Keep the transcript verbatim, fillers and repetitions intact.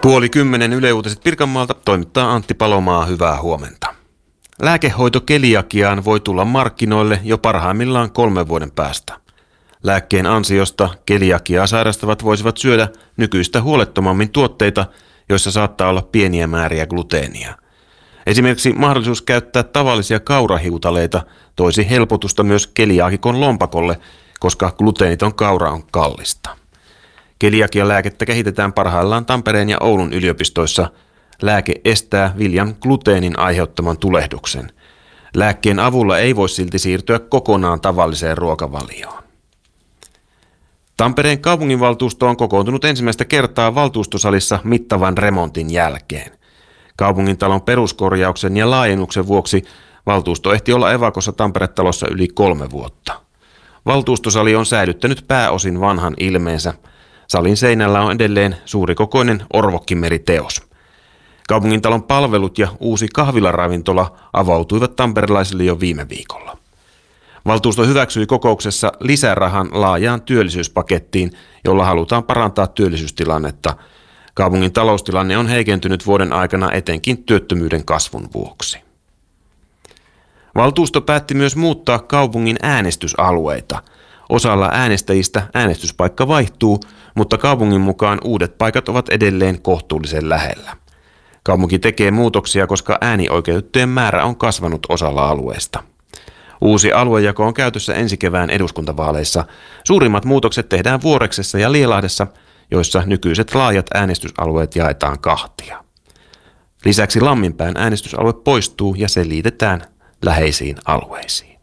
Puoli kymmenen Yle Uutiset Pirkanmaalta toimittaa Antti Palomaa, hyvää huomenta. Lääkehoito keliakiaan voi tulla markkinoille jo parhaimmillaan kolmen vuoden päästä. Lääkkeen ansiosta keliakiaa sairastavat voisivat syödä nykyistä huolettomammin tuotteita, joissa saattaa olla pieniä määriä gluteenia. Esimerkiksi mahdollisuus käyttää tavallisia kaurahiutaleita toisi helpotusta myös keliaakikon lompakolle, koska gluteeniton kaura on kallista. Keliakialääkettä kehitetään parhaillaan Tampereen ja Oulun yliopistoissa. Lääke estää viljan gluteenin aiheuttaman tulehduksen. Lääkkeen avulla ei voi silti siirtyä kokonaan tavalliseen ruokavalioon. Tampereen kaupunginvaltuusto on kokoontunut ensimmäistä kertaa valtuustosalissa mittavan remontin jälkeen. Kaupungintalon peruskorjauksen ja laajennuksen vuoksi valtuusto ehti olla evakossa Tampere-talossa yli kolme vuotta. Valtuustosali on säilyttänyt pääosin vanhan ilmeensä. Salin seinällä on edelleen suurikokoinen orvokkimeriteos. Kaupungintalon palvelut ja uusi kahvilaravintola avautuivat tamperelaisille jo viime viikolla. Valtuusto hyväksyi kokouksessa lisärahan laajaan työllisyyspakettiin, jolla halutaan parantaa työllisyystilannetta. Kaupungin taloustilanne on heikentynyt vuoden aikana etenkin työttömyyden kasvun vuoksi. Valtuusto päätti myös muuttaa kaupungin äänestysalueita. Osalla äänestäjistä äänestyspaikka vaihtuu, mutta kaupungin mukaan uudet paikat ovat edelleen kohtuullisen lähellä. Kaupunki tekee muutoksia, koska äänioikeutettujen määrä on kasvanut osalla alueesta. Uusi aluejako on käytössä ensi kevään eduskuntavaaleissa. Suurimmat muutokset tehdään Vuoreksessa ja Lielahdessa, joissa nykyiset laajat äänestysalueet jaetaan kahtia. Lisäksi Lamminpään äänestysalue poistuu ja se liitetään läheisiin alueisiin.